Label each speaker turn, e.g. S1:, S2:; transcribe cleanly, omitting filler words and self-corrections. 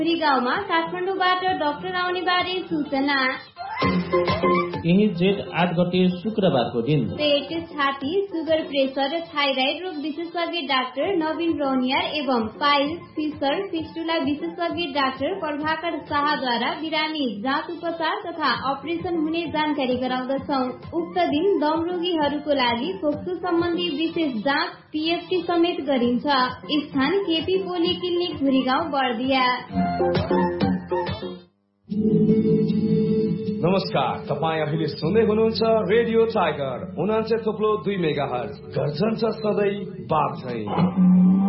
S1: गाउँमा काठमाडौँबाट डाक्टर आउने बारे सूचना।
S2: यही जेठ 8 गते शुक्रबारको दिन
S1: पेट, छाती, सुगर, प्रेसर, थाइराइड रोग विशेषज्ञ डाक्टर नवीन रौनियार एवं पाइल्स, फिसर, फिस्टुला विशेषज्ञ डाक्टर प्रभाकर शाहद्वारा बिरामी जाँच उपचार तथा अपरेसन हुने जानकारी गराउँदछौ। उक्त दिन दम रोगीहरूको लागि फोक्सो सम्बन्धी विशेष जाँच पीएफटी समेत गरिन्छ। स्थान केपी पोली क्लिनिक भुरीगाउँ बर्दिया।
S3: नमस्कार, तपाईँ अहिले सुन्दै हुनुहुन्छ रेडियो टाइगर 89.2 मेगाहर्ज। गर्जन छ सधैँ बात चाहिँ।